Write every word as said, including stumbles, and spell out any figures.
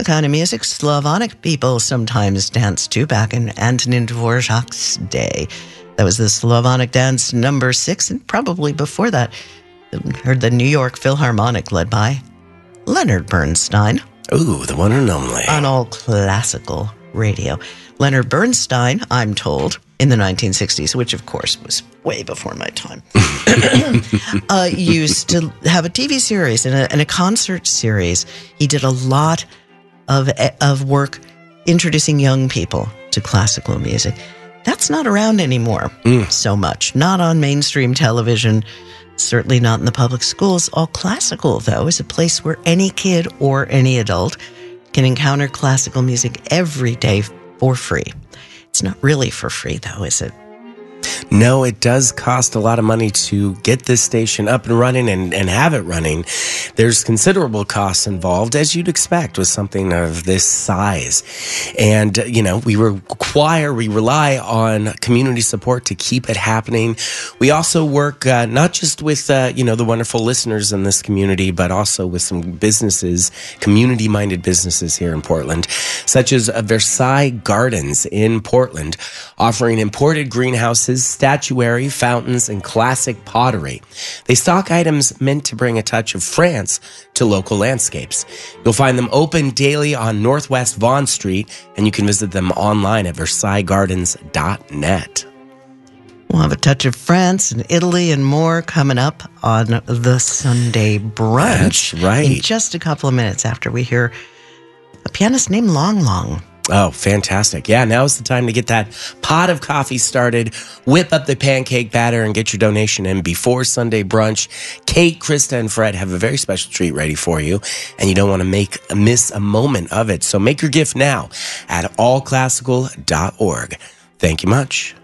the kind of music Slavonic people sometimes danced to back in Antonin Dvorak's day. That was the Slavonic Dance number six, and probably before that, heard the New York Philharmonic led by Leonard Bernstein. Ooh, the one and only. On all classical radio. Leonard Bernstein, I'm told, in the nineteen sixties, which of course was way before my time, uh, used to have a T V series and a, and a concert series. He did a lot of of work introducing young people to classical music. That's not around anymore mm. so much. Not on mainstream television, certainly not in the public schools. All Classical, though, is a place where any kid or any adult can encounter classical music every day for free. It's not really for free, though, is it? No, it does cost a lot of money to get this station up and running and, and have it running. There's considerable costs involved, as you'd expect with something of this size. And, uh, you know, we require, we rely on community support to keep it happening. We also work uh, not just with, uh, you know, the wonderful listeners in this community, but also with some businesses, community-minded businesses here in Portland, such as uh, Versailles Gardens in Portland, offering imported greenhouses, statuary, fountains, and classic pottery. They stock items meant to bring a touch of France to local landscapes. You'll find them open daily on Northwest Vaughan Street, and you can visit them online at versailles gardens dot net. We'll have a touch of France and Italy and more coming up on the Sunday Brunch. That's right. In just a couple of minutes after we hear a pianist named Long Long. Oh, fantastic. Yeah, now's the time to get that pot of coffee started, whip up the pancake batter, and get your donation in before Sunday Brunch. Kate, Krista, and Fred have a very special treat ready for you, and you don't want to make miss a moment of it. So make your gift now at all classical dot org. Thank you much.